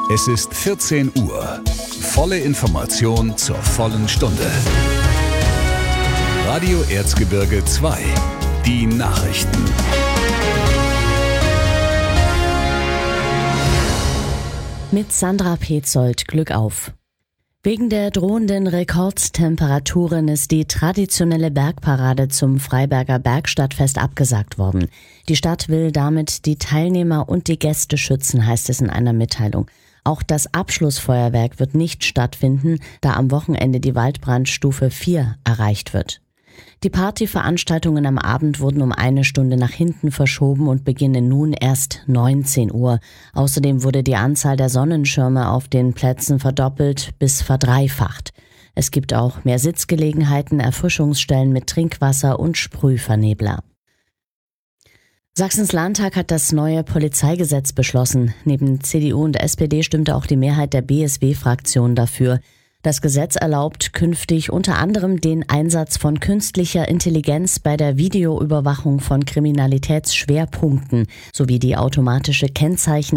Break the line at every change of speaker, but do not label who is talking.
Es ist 14 Uhr. Volle Information zur vollen Stunde. Radio Erzgebirge 2. Die Nachrichten.
Mit Sandra Petzold, Glück auf. Wegen der drohenden Rekordtemperaturen ist die traditionelle Bergparade zum Freiberger Bergstadtfest abgesagt worden. Die Stadt will damit die Teilnehmer und die Gäste schützen, heißt es in einer Mitteilung. Auch das Abschlussfeuerwerk wird nicht stattfinden, da am Wochenende die Waldbrandstufe 4 erreicht wird. Die Partyveranstaltungen am Abend wurden um 1 Stunde nach hinten verschoben und beginnen nun erst 19 Uhr. Außerdem wurde die Anzahl der Sonnenschirme auf den Plätzen verdoppelt bis verdreifacht. Es gibt auch mehr Sitzgelegenheiten, Erfrischungsstellen mit Trinkwasser und Sprühvernebler. Sachsens Landtag hat das neue Polizeigesetz beschlossen. Neben CDU und SPD stimmte auch die Mehrheit der BSW-Fraktion dafür. Das Gesetz erlaubt künftig unter anderem den Einsatz von künstlicher Intelligenz bei der Videoüberwachung von Kriminalitätsschwerpunkten sowie die automatische Kennzeichnung